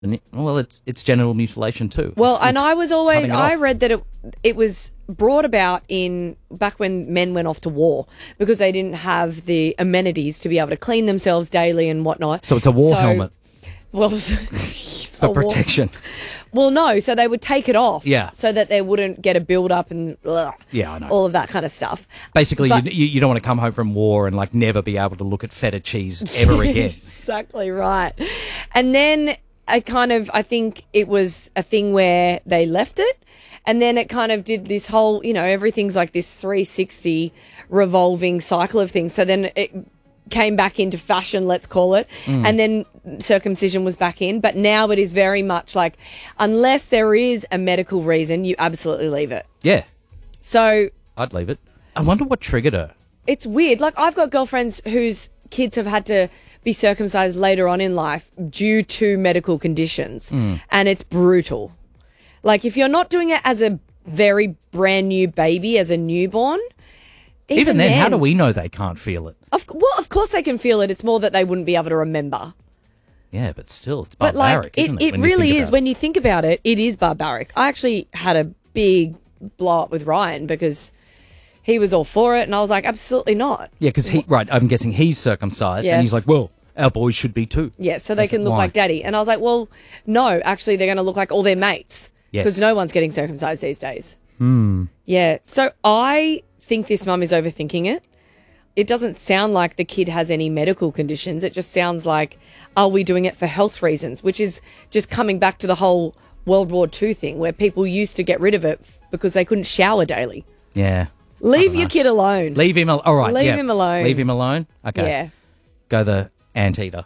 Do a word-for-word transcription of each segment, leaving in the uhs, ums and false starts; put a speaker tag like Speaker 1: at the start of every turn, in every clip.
Speaker 1: And it, well, it's it's genital mutilation too.
Speaker 2: Well,
Speaker 1: It's-
Speaker 2: and
Speaker 1: it's
Speaker 2: I was always,
Speaker 1: cutting it
Speaker 2: I
Speaker 1: off.
Speaker 2: read that it it was brought about in back when men went off to war because they didn't have the amenities to be able to clean themselves daily and whatnot.
Speaker 1: So it's a war
Speaker 2: So-
Speaker 1: helmet
Speaker 2: Well,
Speaker 1: for
Speaker 2: a war-
Speaker 1: protection.
Speaker 2: Well, no, so they would take it off.
Speaker 1: Yeah.
Speaker 2: So that they wouldn't get a build up and ugh,
Speaker 1: Yeah, I know.
Speaker 2: all of that kind of stuff.
Speaker 1: Basically,
Speaker 2: But-
Speaker 1: you, you you don't want to come home from war and like never be able to look at feta cheese ever again.
Speaker 2: Exactly right. And then I kind of, I think it was a thing where they left it. And then it kind of did this whole, you know, everything's like this three sixty revolving cycle of things. So then it came back into fashion, let's call it.
Speaker 1: Mm.
Speaker 2: And then circumcision was back in. But now it is very much like, unless there is a medical reason, you absolutely leave it.
Speaker 1: Yeah,
Speaker 2: So
Speaker 1: I'd leave it. I wonder what triggered her.
Speaker 2: it's weird. Like, I've got girlfriends whose kids have had to be circumcised later on in life due to medical conditions, and it's brutal. Like, if you're not doing it as a very brand new baby, as a newborn, even,
Speaker 1: Even then, how do we know they can't feel it?
Speaker 2: Of, well, of course they can feel it. It's more that they wouldn't be able to remember.
Speaker 1: Yeah, but still, it's
Speaker 2: But
Speaker 1: barbaric,
Speaker 2: like, it,
Speaker 1: isn't it?
Speaker 2: it
Speaker 1: when you
Speaker 2: really
Speaker 1: think
Speaker 2: is.
Speaker 1: about
Speaker 2: When you think about it, it is barbaric. I actually had a big blow up with Ryan because he was all for it, and I was like, absolutely not.
Speaker 1: Yeah, because he right. I'm guessing he's circumcised, and he's
Speaker 2: Yes.
Speaker 1: like, "Well, our boys should be too."
Speaker 2: Yeah, so they
Speaker 1: I said,
Speaker 2: can look
Speaker 1: "Why?"
Speaker 2: like daddy. And I was like, well, no, actually, they're going to look like all their mates.
Speaker 1: Yes.
Speaker 2: Because no one's getting circumcised these days. Hmm. Yeah. So I think this mum is overthinking it. It doesn't sound like the kid has any medical conditions. It just sounds like, are we doing it for health reasons? Which is just coming back to the whole World War Two thing where people used to get rid of it because they couldn't shower daily.
Speaker 1: Yeah,
Speaker 2: Leave your kid alone.
Speaker 1: leave him. Al- all right,
Speaker 2: Leave
Speaker 1: yeah.
Speaker 2: him alone.
Speaker 1: Leave him alone. Okay,
Speaker 2: Yeah.
Speaker 1: go the anteater.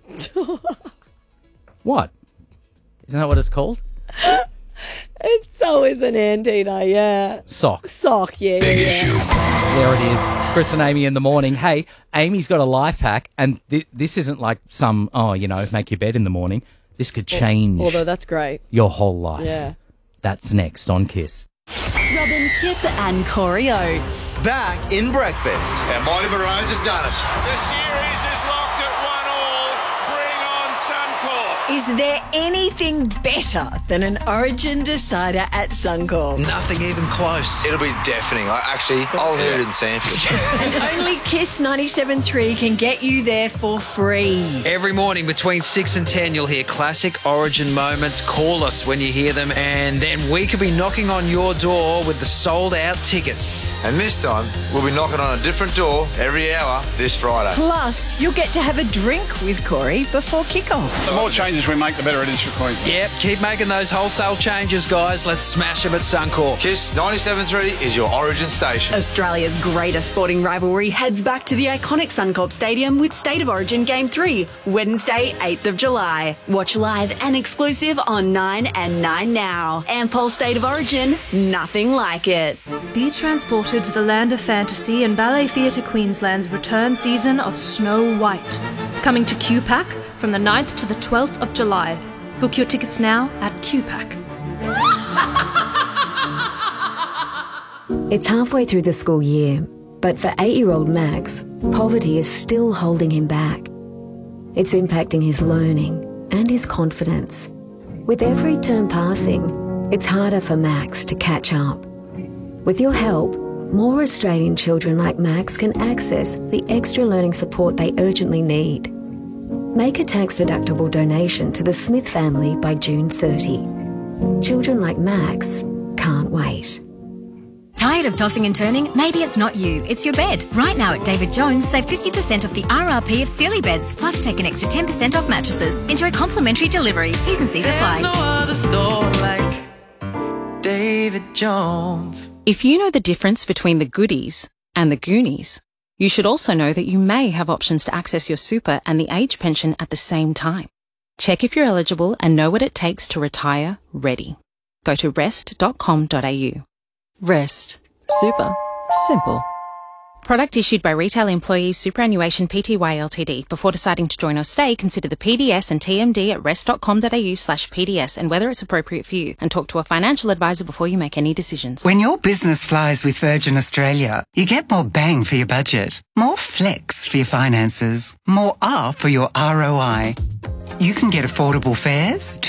Speaker 1: What? Isn't that what it's called?
Speaker 2: It so is an anteater, yeah.
Speaker 1: Sock.
Speaker 2: Sock, yeah.
Speaker 3: Big
Speaker 2: yeah,
Speaker 3: issue.
Speaker 1: There it is. Chris and Amy in the morning. Hey, Amy's got a life hack, and th- this isn't like some, oh, you know, make your bed in the morning. This could change
Speaker 2: Although that's great.
Speaker 1: your whole life.
Speaker 2: Yeah.
Speaker 1: That's next on Kiss.
Speaker 4: Robin Kip and Corey Oates.
Speaker 5: Back in breakfast.
Speaker 6: Our Mighty Maroons have done it.
Speaker 7: The series is locked at one all. Bring on Suncorp.
Speaker 4: Is there anything better than an Origin decider at Suncorp?
Speaker 5: Nothing even close. It'll be deafening. I actually, I'll hear it in Sanford.
Speaker 4: And only Kiss ninety-seven point three can get you there for free.
Speaker 8: Every morning between six and ten, you'll hear classic Origin moments. Call us when you hear them, and then we could be knocking on your door with the sold-out tickets.
Speaker 5: And this time, we'll be knocking on a different door every hour this Friday.
Speaker 4: Plus, you'll get to have a drink with Corey before kickoff.
Speaker 7: The more changes we make, the better it is for Queensland.
Speaker 8: Yep, keep making those wholesale changes, guys. Let's smash them at Suncorp.
Speaker 5: Kiss ninety-seven point three is your Origin station.
Speaker 9: Australia's greatest sporting rivalry heads back to the iconic Suncorp Stadium with State of Origin Game three, Wednesday, eighth of July. Watch live and exclusive on Nine and Nine Now. Ampol State of Origin, nothing like it.
Speaker 10: Be transported to the land of fantasy in Ballet Theatre Queensland's return season of Snow White. Coming to Q PAC from the ninth to the twelfth of July. Book your tickets now at Q PAC.
Speaker 11: It's halfway through the school year, but for eight-year-old Max, poverty is still holding him back. It's impacting his learning and his confidence. With every term passing, it's harder for Max to catch up. With your help, more Australian children like Max can access the extra learning support they urgently need. Make a tax-deductible donation to the Smith family by June thirtieth. Children like Max can't wait.
Speaker 12: Tired of tossing and turning? Maybe it's not you, it's your bed. Right now at David Jones, save fifty percent off the R R P of Sealy beds, plus take an extra ten percent off mattresses. Enjoy complimentary delivery. T's and C's apply.
Speaker 13: There's no other store like David Jones.
Speaker 14: If you know the difference between the goodies and the Goonies, you should also know that you may have options to access your super and the age pension at the same time. Check if you're eligible and know what it takes to retire ready. Go to rest dot com dot a u.
Speaker 15: Rest. Super. Simple.
Speaker 14: Product issued by Retail Employees Superannuation Pty Ltd. Before deciding to join or stay, consider the P D S and T M D at rest dot com dot a u slash P D S and whether it's appropriate for you, and talk to a financial advisor before you make any decisions.
Speaker 16: When your business flies with Virgin Australia, you get more bang for your budget, more flex for your finances, more R for your R O I. you can get affordable fares